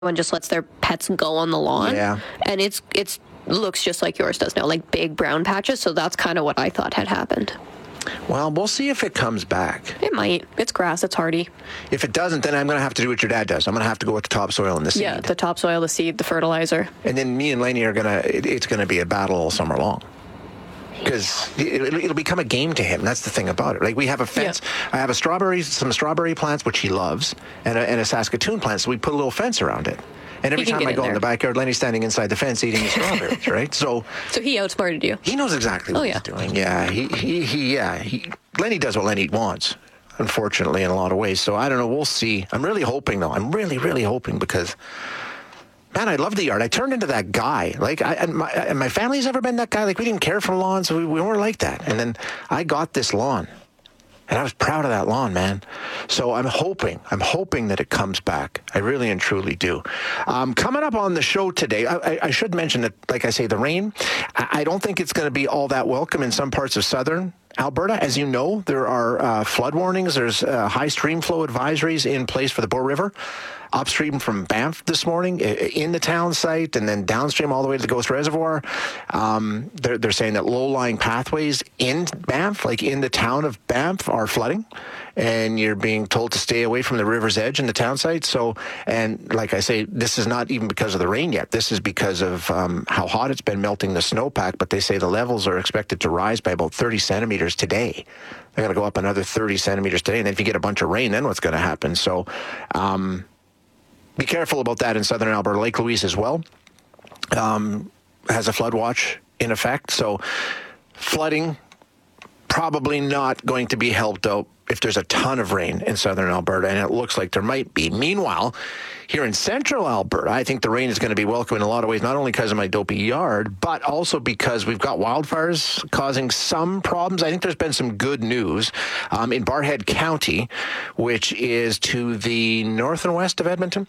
everyone just lets their pets go on the lawn. Yeah. And it's looks just like yours does now, like big brown patches. So that's kind of what I thought had happened. Well, we'll see if it comes back. It might. It's grass. It's hardy. If it doesn't, then I'm going to have to do what your dad does. I'm going to have to go with the topsoil and the seed. Yeah, the topsoil, the seed, the fertilizer. And then me and Lenny are it's going to be a battle all summer long. Because it'll become a game to him. That's the thing about it. Like, we have a fence. Yeah. I have some strawberry plants, which he loves, and a Saskatoon plant. So we put a little fence around it. And every time I go in the backyard, Lenny's standing inside the fence eating the strawberries, right? So he outsmarted you. He knows exactly what he's doing. Yeah, Lenny does what Lenny wants, unfortunately, in a lot of ways. So I don't know. We'll see. I'm really hoping, though. I'm really, really hoping, because, man, I love the yard. I turned into that guy. Like, my family's ever been that guy. Like, we didn't care for lawns. So we weren't like that. And then I got this lawn. And I was proud of that lawn, man. So I'm hoping that it comes back. I really and truly do. Coming up on the show today, I should mention that, like I say, the rain, I don't think it's going to be all that welcome in some parts of southern Alberta. As you know, there are flood warnings. There's high stream flow advisories in place for the Bow River, upstream from Banff this morning, in the town site, and then downstream all the way to the Ghost Reservoir. They're saying that low-lying pathways in Banff, like in the town of Banff, are flooding, and you're being told to stay away from the river's edge in the town site. So, and like I say, this is not even because of the rain yet. This is because of how hot it's been melting the snowpack, but they say the levels are expected to rise by about 30 centimeters today. They're going to go up another 30 centimeters today, and then if you get a bunch of rain, then what's going to happen? So, be careful about that in southern Alberta. Lake Louise as well has a flood watch in effect. So flooding probably not going to be helped out if there's a ton of rain in southern Alberta, and it looks like there might be. Meanwhile, here in central Alberta, I think the rain is going to be welcome in a lot of ways, not only because of my dopey yard, but also because we've got wildfires causing some problems. I think there's been some good news in Barrhead County, which is to the north and west of Edmonton.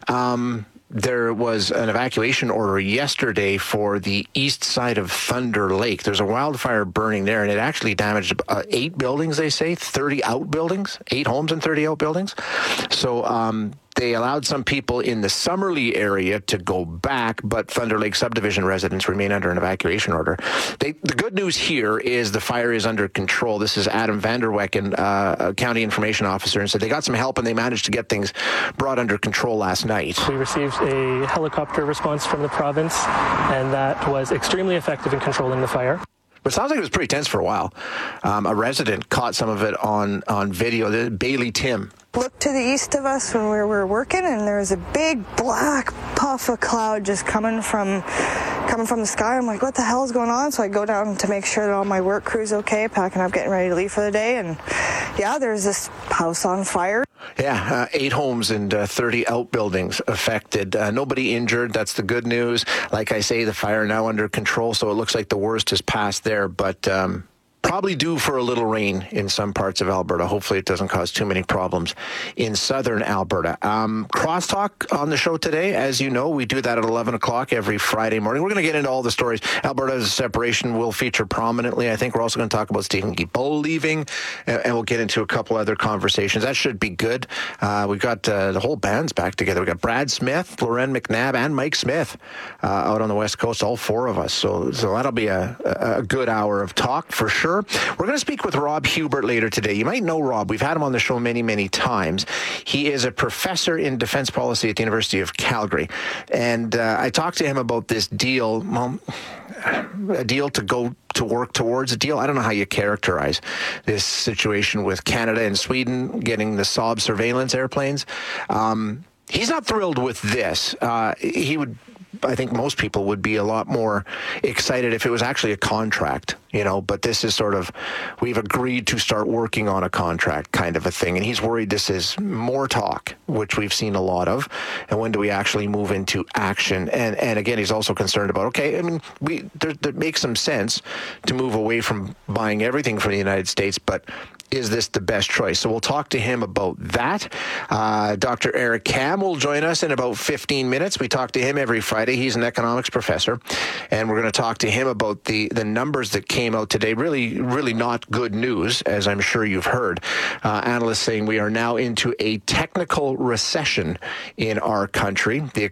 There was an evacuation order yesterday for the east side of Thunder Lake. There's a wildfire burning there, and it actually damaged 8 buildings, they say, 30 outbuildings, 8 homes and 30 outbuildings. So they allowed some people in the Summerlee area to go back, but Thunder Lake subdivision residents remain under an evacuation order. The good news here is the fire is under control. This is Adam Vanderwecken, a county information officer, and said they got some help and they managed to get things brought under control last night. We received a helicopter response from the province, and that was extremely effective in controlling the fire. But it sounds like it was pretty tense for a while. A resident caught some of it on video. Bailey Tim looked to the east of us when we were working, and there was a big black puff of cloud just coming from the sky. I'm like, what the hell is going on? So I go down to make sure that all my work crew's okay, packing up, getting ready to leave for the day. And yeah, there's this house on fire. Yeah, 8 homes and 30 outbuildings affected. Nobody injured. That's the good news. Like I say, the fire now under control, so it looks like the worst has passed there, but probably due for a little rain in some parts of Alberta. Hopefully it doesn't cause too many problems in southern Alberta. Crosstalk on the show today. As you know, we do that at 11 o'clock every Friday morning. We're going to get into all the stories. Alberta's separation will feature prominently. I think we're also going to talk about Stephen Guilbeault leaving, and we'll get into a couple other conversations. That should be good. We've got the whole band's back together. We've got Brad Smith, Loren McNabb, and Mike Smith out on the West Coast, all 4 of us. So that'll be a good hour of talk for sure. We're going to speak with Rob Hubert later today. You might know Rob. We've had him on the show many, many times. He is a professor in defense policy at the University of Calgary. And I talked to him about this deal, a deal to go to work towards a deal. I don't know how you characterize this situation with Canada and Sweden getting the Saab surveillance airplanes. He's not thrilled with this. I think most people would be a lot more excited if it was actually a contract, but this is sort of, we've agreed to start working on a contract kind of a thing. And he's worried this is more talk, which we've seen a lot of. And when do we actually move into action? And again, he's also concerned about, there makes some sense to move away from buying everything from the United States, but is this the best choice? So we'll talk to him about that. Dr. Eric Kam will join us in about 15 minutes. We talk to him every Friday Friday. He's an economics professor, and we're going to talk to him about the numbers that came out today. Really, really not good news, as I'm sure you've heard. Analysts saying we are now into a technical recession in our country. The